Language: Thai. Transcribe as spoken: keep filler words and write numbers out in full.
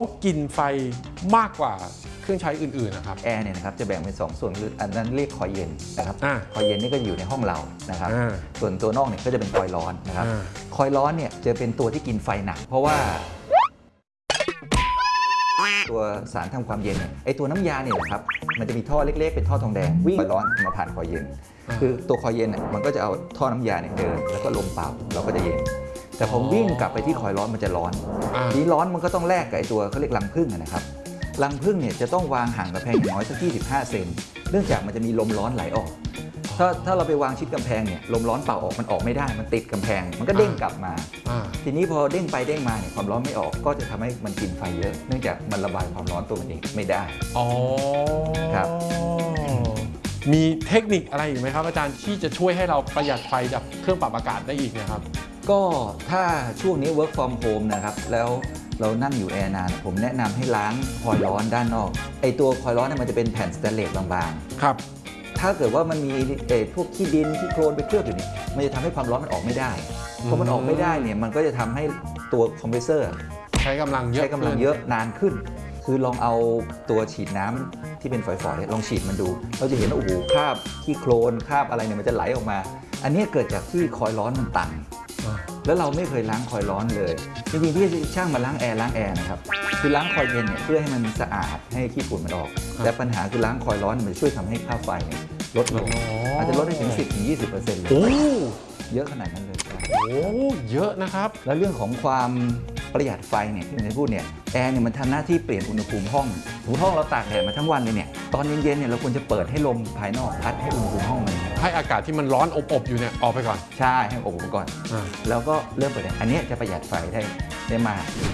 กินไฟมากกว่าเครื่องใช้อื่นๆนะครับแอร์เนี่ยนะครับจะแบ่งเป็นสองส่วนคืออันนั้นเรียกคอยเย็นนะครับคอยเย็นนี่ก็อยู่ในห้องเรานะครับส่วนตัวนอกเนี่ยก็จะเป็นคอยร้อนนะครับคอยร้อนเนี่ยจะเป็นตัวที่กินไฟหนักเพราะว่าตัวสารทำความเย็นเนี่ยไอตัวน้ำยาเนี่ยครับมันจะมีท่อเล็กๆเป็นท่อทองแดงวิ่งคอยร้อนมาผ่านคอยเย็นคือตัวคอยเย็นเนี่ยมันก็จะเอาท่อน้ำยาเนี่ยเดินแล้วก็ลมเป่าเราก็จะเย็นแต่พอวิ่งกลับไปที่คอยร้อนมันจะร้อนนี้ร้อนมันก็ต้องแลกกับไอตัวเขาเรียกรังผึ้งนะครับรังผึ้งเนี่ยจะต้องวางห่างกำแพงอย่างน้อยสักยี่สิบห้าเซนเนื่องจากมันจะมีลมร้อนไหลออกถ้าถ้าเราไปวางชิดกำแพงเนี่ยลมร้อนเป่าออกมันออกไม่ได้มันติดกำแพงมันก็เด้งกลับมาทีนี้พอเด้งไปเด้งมาเนี่ยความร้อนไม่ออกก็จะทำให้มันกินไฟเยอะเนื่องจากมันระบายความร้อนตัวมันเองไม่ได้อ๋อครับมีเทคนิคอะไรอีกไหมครับอาจารย์ที่จะช่วยให้เราประหยัดไฟจากเครื่องปรับอากาศได้อีกนะครับก็ถ้าช่วงนี้ work from home นะครับแล้วเรานั่งอยู่แอร์นานผมแนะนำให้ล้างคอยร้อนด้านนอกไอตัวคอยร้อนเนี่ยมันจะเป็นแผ่นสแตนเลสบางๆครับถ้าเกิดว่ามันมีเอพวกขี้ดินขี้โคลนไปเคลือบอยู่นี่มันจะทำให้ความร้อนมันออกไม่ได้พอมันออกไม่ได้เนี่ยมันก็จะทำให้ตัวคอมเพรสเซอร์ใช้กำลังเยอะใช้กำลังเยอะนานขึ้นคือลองเอาตัวฉีดน้ำที่เป็นฝอยๆลองฉีดมันดูเราจะเห็นว่าโอ้โหคราบขี้โคลนคราบอะไรเนี่ยมันจะไหลออกมาอันนี้เกิดจากที่คอยร้อนมันตันแล้วเราไม่เคยล้างคอยร้อนเลยจริงๆที่ช่างมาล้างแอร์ล้างแอร์นะครับคือล้างคอยเย็นเนี่ยเพื่อให้มันสะอาดให้ขี้ฝุ่นมันออกแต่ปัญหาคือล้างคอยร้อนมันช่วยทำให้ค่าไฟเนี่ยลดลงอาจจะลดได้ถึง สิบถึงยี่สิบเปอร์เซ็นต์ เลยเยอะขนาดนั้นเลยโอ้เยอะนะครับแล้วเรื่องของความประหยัดไฟเนี่ยที่ผมจะพูดเนี่ยแอร์เนี่ยมันทำหน้าที่เปลี่ยนอุณหภูมิห้องห้องเราตากแดดมาทั้งวันเลยเนี่ยตอนเย็นๆเนี่ยเราควรจะเปิดให้ลมภายนอกพัดให้อุณหภูมิห้องมันให้อากาศที่มันร้อนอบๆอยู่เนี่ยออกไปก่อนใช่ให้อบก่อนแล้วก็เริ่มเปิดอันนี้จะประหยัดไฟได้ได้มาก